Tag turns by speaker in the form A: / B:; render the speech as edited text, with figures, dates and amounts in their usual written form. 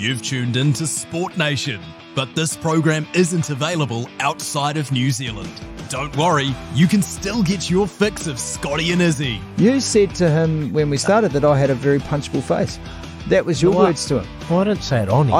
A: You've tuned in to Sport Nation, but this program isn't available outside of New Zealand. Don't worry, you can still get your fix of Scotty and Izzy.
B: You said to him when we started that I had a very punchable face. That was your words to him.
C: Well, I didn't say it on him.